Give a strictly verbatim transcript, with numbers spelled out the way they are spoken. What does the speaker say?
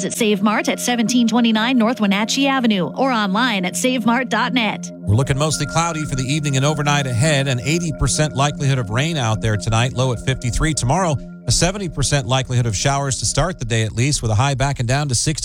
Visit Save Mart at seventeen twenty-nine North Wenatchee Avenue or online at save mart dot net. We're looking mostly cloudy for the evening and overnight ahead. An eighty percent likelihood of rain out there tonight, low at fifty-three. Tomorrow, a seventy percent likelihood of showers to start the day at least, with a high backing down to sixty.